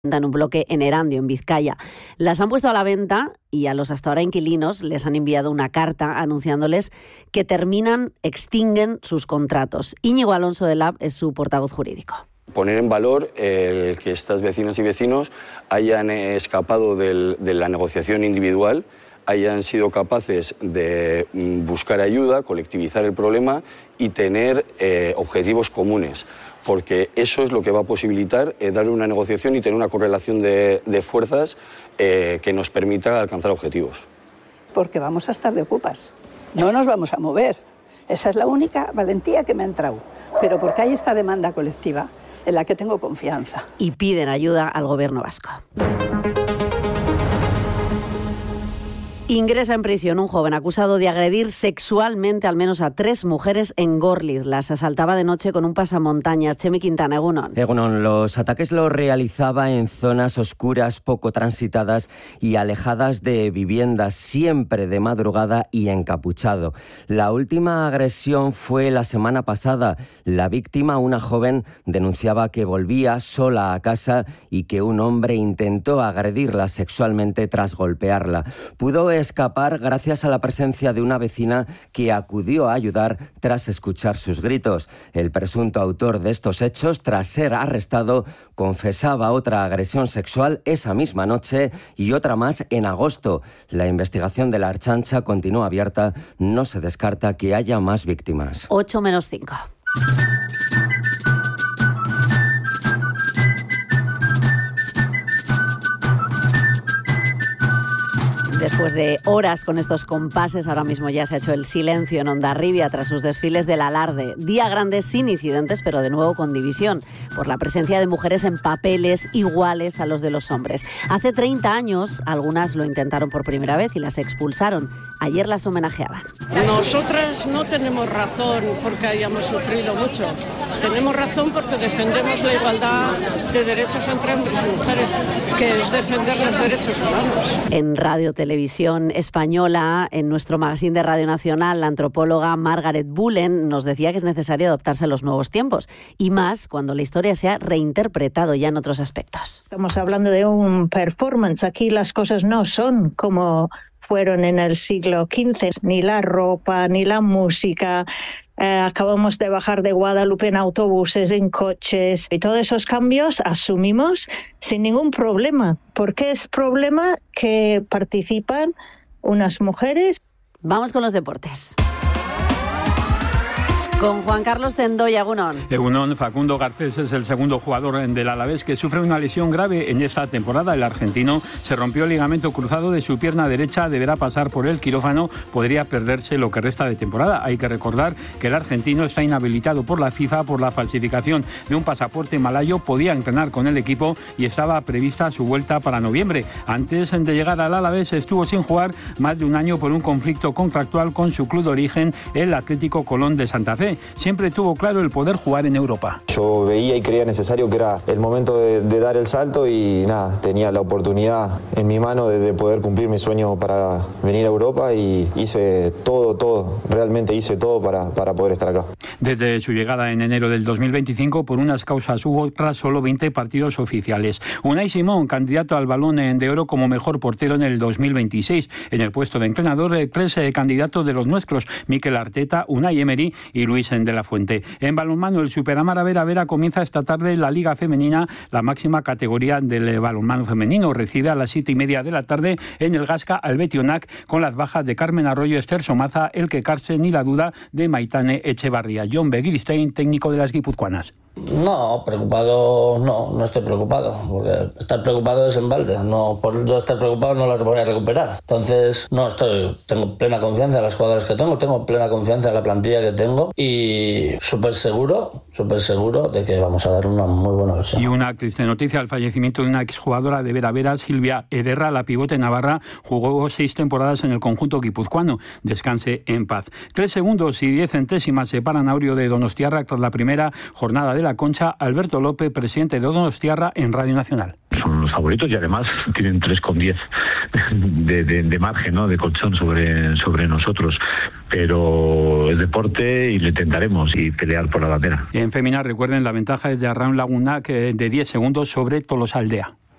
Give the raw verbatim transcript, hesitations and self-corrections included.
en un bloque en Erandio, en Vizcaya. Las han puesto a la venta y a los hasta ahora inquilinos les han enviado una carta anunciándoles que terminan, extinguen sus contratos. Íñigo Alonso de Lab es su portavoz jurídico. Poner en valor el que estas vecinas y vecinos hayan escapado del, de la negociación individual, hayan sido capaces de buscar ayuda, colectivizar el problema y tener eh, objetivos comunes. Porque eso es lo que va a posibilitar eh, dar una negociación y tener una correlación de, de fuerzas eh, que nos permita alcanzar objetivos. Porque vamos a estar de ocupas, no nos vamos a mover. Esa es la única valentía que me ha entrado, pero porque hay esta demanda colectiva en la que tengo confianza. Y piden ayuda al gobierno vasco. Ingresa en prisión un joven acusado de agredir sexualmente al menos a tres mujeres en Gorliz. Las asaltaba de noche con un pasamontañas. Chemi Quintana, Egunon. Egunon, los ataques los realizaba en zonas oscuras, poco transitadas y alejadas de viviendas, siempre de madrugada y encapuchado. La última agresión fue la semana pasada. La víctima, una joven, denunciaba que volvía sola a casa y que un hombre intentó agredirla sexualmente tras golpearla. Pudo escapar gracias a la presencia de una vecina que acudió a ayudar tras escuchar sus gritos. El presunto autor de estos hechos, tras ser arrestado, confesaba otra agresión sexual esa misma noche y otra más en agosto. La investigación de la Ertzaintza continúa abierta. No se descarta que haya más víctimas. ocho menos cinco. Después de horas con estos compases, ahora mismo ya se ha hecho el silencio en Hondarribia tras sus desfiles del alarde. Día grande sin incidentes, pero de nuevo con división, por la presencia de mujeres en papeles iguales a los de los hombres. Hace treinta años, algunas lo intentaron por primera vez y las expulsaron. Ayer las homenajeaban. Nosotras no tenemos razón porque hayamos sufrido mucho. Tenemos razón porque defendemos la igualdad de derechos entre hombres y mujeres, que es defender los derechos humanos. En Radio Televisión Española, en nuestro magazine de Radio Nacional, la antropóloga Margaret Bullen nos decía que es necesario adaptarse a los nuevos tiempos, y más cuando la historia se ha reinterpretado ya en otros aspectos. Estamos hablando de un performance. Aquí las cosas no son como fueron en el siglo quince, ni la ropa, ni la música. Eh, acabamos de bajar de Guadalupe en autobuses, en coches, y todos esos cambios asumimos sin ningún problema. ¿Por qué es problema que participan unas mujeres? Vamos con los deportes. Con Juan Carlos Zendoya, Egunon. Egunon, Facundo Garcés es el segundo jugador del Alavés que sufre una lesión grave en esta temporada. El argentino se rompió el ligamento cruzado de su pierna derecha, deberá pasar por el quirófano, podría perderse lo que resta de temporada. Hay que recordar que el argentino está inhabilitado por la FIFA por la falsificación de un pasaporte malayo, podía entrenar con el equipo y estaba prevista su vuelta para noviembre. Antes de llegar al Alavés estuvo sin jugar más de un año por un conflicto contractual con su club de origen, el Atlético Colón de Santa Fe. Siempre tuvo claro el poder jugar en Europa. Yo veía y creía necesario que era el momento de, de dar el salto y nada, tenía la oportunidad en mi mano de, de poder cumplir mi sueño para venir a Europa y hice todo, todo, realmente hice todo para, para poder estar acá. Desde su llegada en enero del dos mil veinticinco, por unas causas u otras, solo veinte partidos oficiales. Unai Simón, candidato al Balón de Oro como mejor portero en el dos mil veintiséis. En el puesto de entrenador, tres candidatos de los nuestros, Mikel Arteta, Unai Emery y Luis de la Fuente. En balonmano, el Superamara Vera Vera comienza esta tarde la Liga Femenina, la máxima categoría del balonmano femenino. Recibe a las siete y media de la tarde en el Gasca al Betionac con las bajas de Carmen Arroyo, Esther Somaza, Elke Carsen y la duda de Maitane Echevarría. John Begiristain, técnico de las guipuzcoanas. No, preocupado no, no estoy preocupado, porque estar preocupado es en balde, no, por yo estar preocupado no las voy a recuperar. Entonces, no, estoy, tengo plena confianza en las jugadoras que tengo, tengo plena confianza en la plantilla que tengo y súper seguro, súper seguro de que vamos a dar una muy buena versión. Y una triste noticia, el fallecimiento de una exjugadora de Vera Vera, Silvia Ederra, la pivote navarra, jugó seis temporadas en el conjunto guipuzcoano. Descanse en paz. Tres segundos y diez centésimas separan a Orio de Donostiarra tras la primera jornada de la Concha. Alberto López, presidente de Donostiarra, en Radio Nacional. Son los favoritos y además tienen tres coma diez de, de, de margen, ¿no?, de colchón sobre, sobre nosotros. Pero es deporte y le intentaremos y pelear por la bandera. En Femina, recuerden, la ventaja es de Arraun Lagunac de diez segundos sobre Tolosaldea.